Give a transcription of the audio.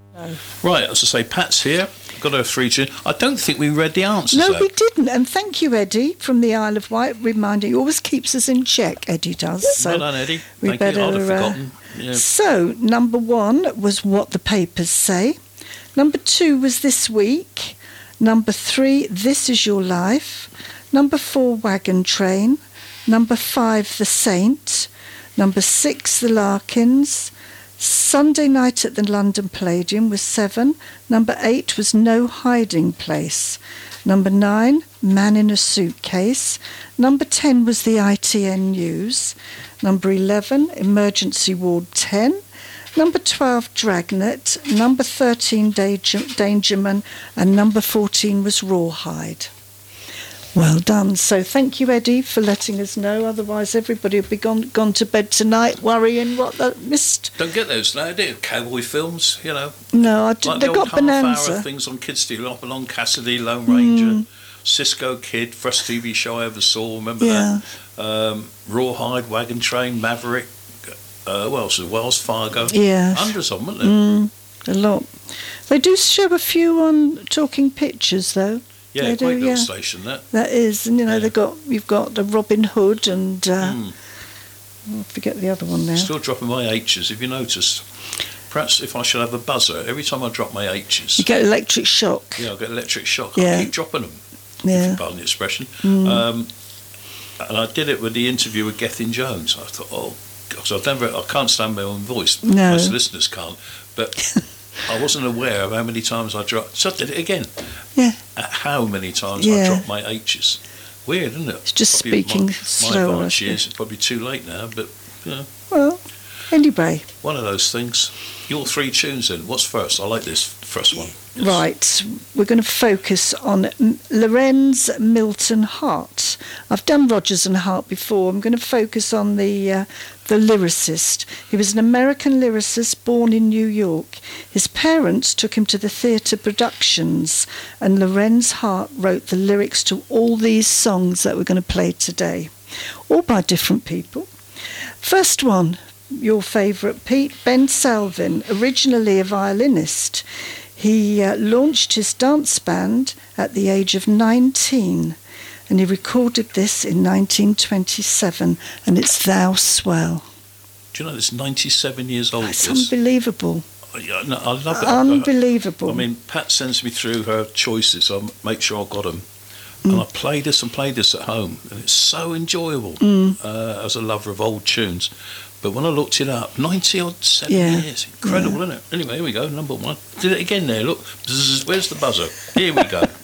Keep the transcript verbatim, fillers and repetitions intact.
No. Right, as I say, Pat's here. Got her three tunes. I don't think we read the answers. No, though. we didn't. And thank you, Eddie, from the Isle of Wight, reminding. He always keeps us in check, Eddie does. So well done, Eddie. we Thank better, you. I'd have uh, forgotten. Yeah. So, number one was What the Papers Say. Number two was This Week. Number three, This Is Your Life. Number four, Wagon Train. Number five, The Saint. Number six, The Larkins. Sunday Night at the London Palladium was seven. Number eight was No Hiding Place. Number nine, Man in a Suitcase. Number ten was the I T N News. Number eleven, Emergency Ward ten. Number twelve, Dragnet. Number thirteen, Danger, Dangerman. And number fourteen was Rawhide. Well done. So thank you, Eddie, for letting us know. Otherwise, everybody will be gone gone to bed tonight worrying what they missed. Don't get those now, do you? Cowboy films, you know. No, I did, Like they the got old Bonanza. half-hour things on Kids T V, Hop Along Cassidy, Lone Ranger, mm. Cisco Kid, first T V show I ever saw, remember yeah. that? Um, Rawhide, Wagon Train, Maverick, uh, what else? Wells Fargo. Yeah. Hundreds of them, weren't there? Mm, a lot. They do show a few on Talking Pictures, though. Yeah, they great do, little yeah. station, that. That is, and you know, Yeah. they've got, you've got the Robin Hood and, uh, Mm. I forget the other one now. Still dropping my H's, have you noticed? Perhaps if I should have a buzzer, every time I drop my H's, You get electric shock. yeah, I'll get electric shock. Yeah. I keep dropping them, if Yeah. you pardon the expression. Mm. Um, and I did it with the interview with Gethin Jones. I thought, oh, gosh, I've never, I can't stand my own voice. No. Most listeners can't. But I wasn't aware of how many times I dropped. So I did it again. Yeah. At how many times Yeah. I dropped my H's. Weird, isn't it? It's just Probably speaking my, slower, My I advantage suppose. is it's probably too late now, but, you know, Well, anyway. one of those things. Your three tunes then. What's first? I like this first one. Yes. Right, we're going to focus on M- Lorenz Milton Hart. I've done Rodgers and Hart before. I'm going to focus on the uh, the lyricist. He was an American lyricist born in New York. His parents took him to the theatre productions, and Lorenz Hart wrote the lyrics to all these songs that we're going to play today, all by different people. First one, your favourite, Pete, Ben Salvin, originally a violinist. He uh, launched his dance band at the age of nineteen, and he recorded this in nineteen twenty-seven, and it's Thou Swell. Do you know it's ninety-seven years old? It's this? unbelievable. Oh, yeah, no, I love it. Unbelievable. I mean, Pat sends me through her choices, so I make sure I got them. Mm. And I play this and play this at home, and it's so enjoyable Mm. uh, as a lover of old tunes. But when I looked it up, ninety odd seven Yeah. years, incredible, Yeah. isn't it? Anyway, here we go, number one. Did it again there, look. Bzzz, where's the buzzer? Here we go.